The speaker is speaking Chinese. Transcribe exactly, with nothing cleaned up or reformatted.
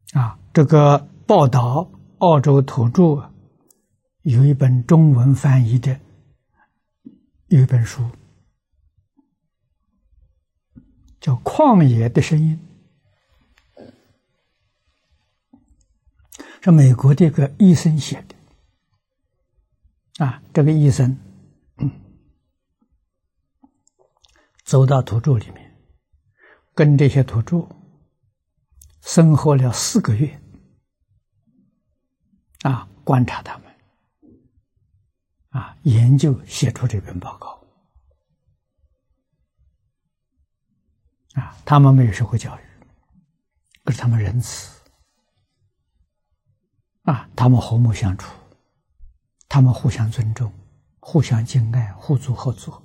啊，这个报道澳洲土著有一本中文翻译的有一本书，叫《旷野的声音》，是美国的一个医生写的。啊，这个医生、嗯、走到土著里面，跟这些土著生活了四个月，啊，观察他们，啊，研究写出这篇报告。啊，他们没有受过教育，可是他们仁慈，啊，他们和睦相处，他们互相尊重，互相敬爱，互助合作。